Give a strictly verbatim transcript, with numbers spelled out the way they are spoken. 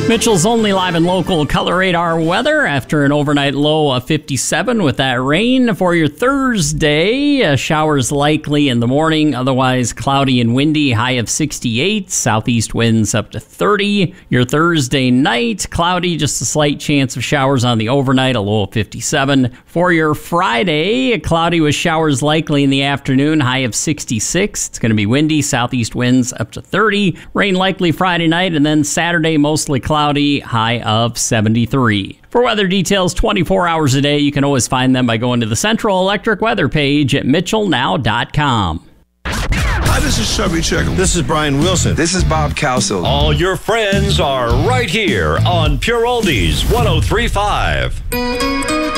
Mitchell's only live and local color radar weather after an overnight low of fifty-seven with that rain. For your Thursday, uh, showers likely in the morning, otherwise cloudy and windy, high of sixty-eight, southeast winds up to thirty. Your Thursday night, cloudy, just a slight chance of showers on the overnight, a low of fifty-seven. For your Friday, cloudy with showers likely in the afternoon, high of sixty-six. It's going to be windy, southeast winds up to thirty. Rain likely Friday night, and then Saturday, mostly cloudy. Cloudy, high of seventy-three. For weather details twenty-four hours a day, you can always find them by going to the Central Electric weather page at mitchell now dot com. Hi, this is Chubby Checker. This is Brian Wilson. This is Bob Cowsill. All your friends are right here on Pure Oldies one oh three point five.